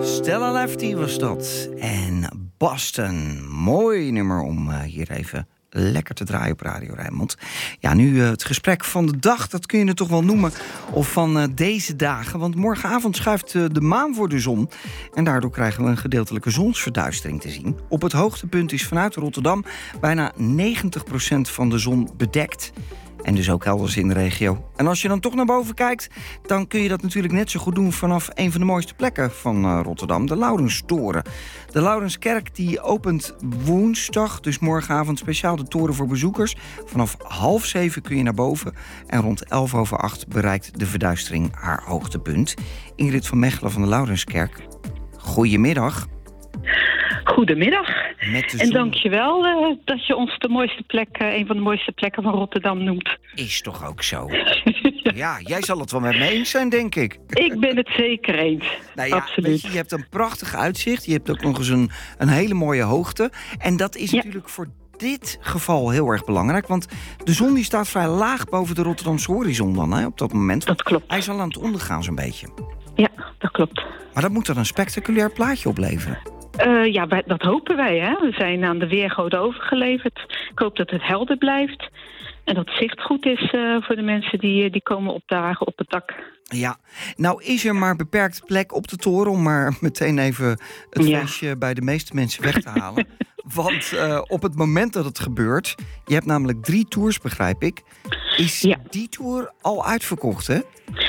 Stella Lefty was dat. En Boston. Mooi nummer om hier even lekker te draaien op Radio Rijnmond. Ja, nu het gesprek van de dag, dat kun je het toch wel noemen. Of van deze dagen. Want morgenavond schuift de maan voor de zon. En daardoor krijgen we een gedeeltelijke zonsverduistering te zien. Op het hoogtepunt is vanuit Rotterdam bijna 90% van de zon bedekt. En dus ook elders in de regio. En als je dan toch naar boven kijkt, dan kun je dat natuurlijk net zo goed doen vanaf een van de mooiste plekken van Rotterdam, de Laurenstoren. De Laurenskerk die opent woensdag, dus morgenavond speciaal de toren voor bezoekers. Vanaf 6:30 kun je naar boven en rond 7:45 bereikt de verduistering haar hoogtepunt. Ingrid van Mechelen van de Laurenskerk, goedemiddag. Goedemiddag. En dankjewel dat je ons een van de mooiste plekken van Rotterdam noemt. Is toch ook zo? Ja, jij zal het wel met me eens zijn, denk ik. Ik ben het zeker eens. Nou ja, absoluut. Weet je hebt een prachtig uitzicht. Je hebt ook nog eens een hele mooie hoogte. En dat is natuurlijk voor dit geval heel erg belangrijk. Want de zon die staat vrij laag boven de Rotterdamse horizon dan, hè, op dat moment. Dat klopt. Hij is al aan het ondergaan zo'n beetje. Ja, dat klopt. Maar dat moet dan een spectaculair plaatje opleveren. Dat hopen wij. Hè? We zijn aan de weergoden overgeleverd. Ik hoop dat het helder blijft. En dat het zicht goed is voor de mensen die komen opdagen op het dak. Ja, nou is er maar beperkt plek op de toren om maar meteen even het feestje bij de meeste mensen weg te halen. Want op het moment dat het gebeurt, je hebt namelijk 3 tours, begrijp ik. Is die tour al uitverkocht, hè?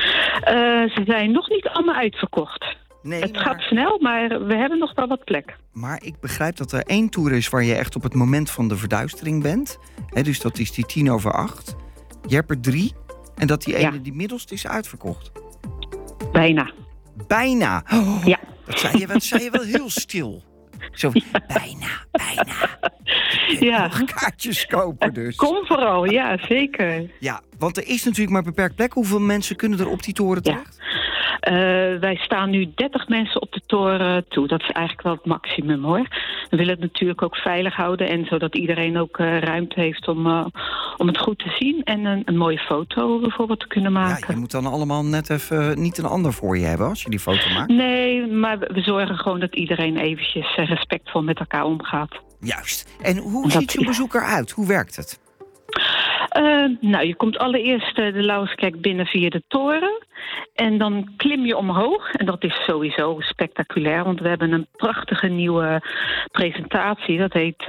Ze zijn nog niet allemaal uitverkocht. Nee, het gaat snel, maar we hebben nog wel wat plek. Maar ik begrijp dat er 1 tour is waar je echt op het moment van de verduistering bent. Dus dat is die 7:50. Je hebt er 3. En dat die ene, die middelste, is uitverkocht. Bijna. Bijna? Oh, ja. Dat zei je wel heel stil. Zo, bijna. Ja. Nog kaartjes kopen dus. Kom vooral, ja, zeker. Ja, want er is natuurlijk maar beperkt plek. Hoeveel mensen kunnen er op die toren terecht? Wij staan nu 30 mensen op de toren toe. Dat is eigenlijk wel het maximum, hoor. We willen het natuurlijk ook veilig houden. En zodat iedereen ook ruimte heeft om het goed te zien. En een mooie foto bijvoorbeeld te kunnen maken. Ja, je moet dan allemaal net even niet een ander voor je hebben als je die foto maakt. Nee, maar we zorgen gewoon dat iedereen eventjes respectvol met elkaar omgaat. Juist. En hoe ziet zo'n bezoeker uit? Hoe werkt het? Je komt allereerst de Laurenskerk binnen via de toren. En dan klim je omhoog. En dat is sowieso spectaculair. Want we hebben een prachtige nieuwe presentatie. Dat heet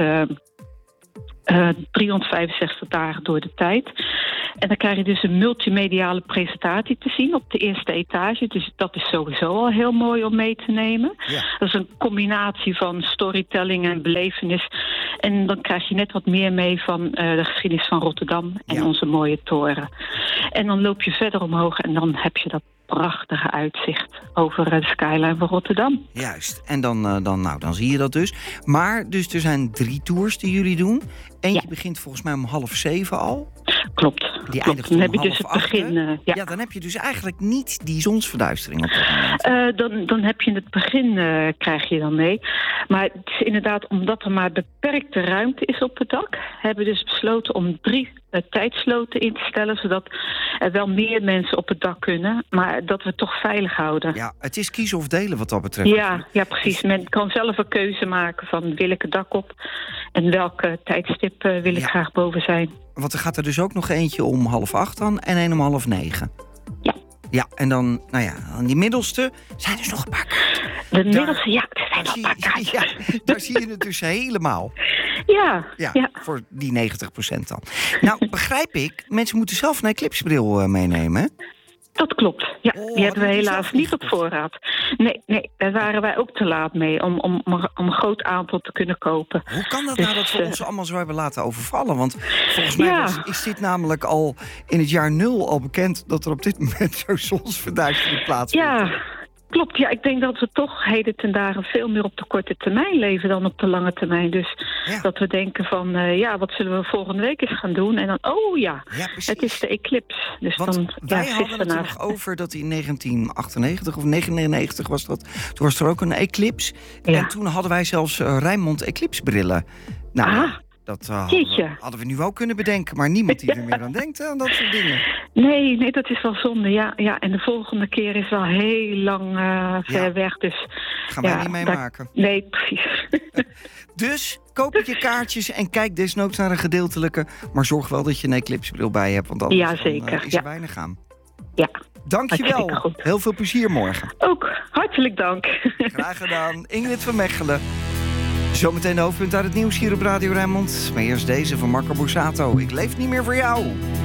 365 dagen door de tijd. En dan krijg je dus een multimediale presentatie te zien op de eerste etage. Dus dat is sowieso al heel mooi om mee te nemen. Ja. Dat is een combinatie van storytelling en belevenis. En dan krijg je net wat meer mee van de geschiedenis van Rotterdam en onze mooie toren. En dan loop je verder omhoog en dan heb je dat prachtige uitzicht over de skyline van Rotterdam. Juist. En dan zie je dat dus. Maar dus er zijn 3 tours die jullie doen. Eentje begint volgens mij om 6:30 al. Klopt. Die eindigt dan heb je dus het begin. Dan heb je dus eigenlijk niet die zonsverduistering op dat moment. Dan heb je het begin, krijg je dan mee. Maar het is inderdaad, omdat er maar beperkte ruimte is op het dak, hebben we dus besloten om 3 tijdsloten in te stellen, zodat er wel meer mensen op het dak kunnen, maar dat we het toch veilig houden. Ja, het is kiezen of delen wat dat betreft. Ja, precies. Men kan zelf een keuze maken van wil ik het dak op en welke tijdstip wil ik graag boven zijn. Want er gaat er dus ook nog eentje om 7:30 dan en een om 8:30. Ja. Ja, en dan, die middelste zijn dus nog een paar kaarten. De middelste, er zijn nog een paar kaarten. Ja, daar zie je het dus helemaal. Ja. Voor die 90% dan. Nou, begrijp ik, mensen moeten zelf een eclipsebril meenemen, hè? Dat klopt, ja. Die hebben we helaas niet op voorraad. Nee, daar waren wij ook te laat mee om een groot aantal te kunnen kopen. Hoe kan dat nou dat we ons allemaal zo hebben laten overvallen? Want volgens mij is dit namelijk al in het jaar 0 al bekend dat er op dit moment zo'n zonsverduistering plaatsvindt. Ja, klopt. Ja, ik denk dat we toch heden ten dagen veel meer op de korte termijn leven dan op de lange termijn. Dus dat we denken van, wat zullen we volgende week eens gaan doen? En dan, het is de eclipse. Dus want dan, wij hadden het er nog over dat in 1998 of 1999 was dat. Toen was er ook een eclipse. Ja. En toen hadden wij zelfs Rijnmond eclipsebrillen. Nou, dat hadden we nu wel kunnen bedenken, maar niemand die er meer aan denkt aan dat soort dingen. Nee, dat is wel zonde, ja. En de volgende keer is wel heel lang ver weg. Dus Gaan wij niet meemaken. Nee, precies. Dus koop je kaartjes en kijk desnoods naar een gedeeltelijke. Maar zorg wel dat je een eclipsebril bij hebt, want anders is er weinig aan. Ja. Dankjewel. Heel veel plezier morgen. Ook, hartelijk dank. Graag gedaan. Ingrid van Mechelen. Zometeen de hoofdpunt uit het nieuws hier op Radio Rijnmond. Maar eerst deze van Marco Borsato. Ik leef niet meer voor jou.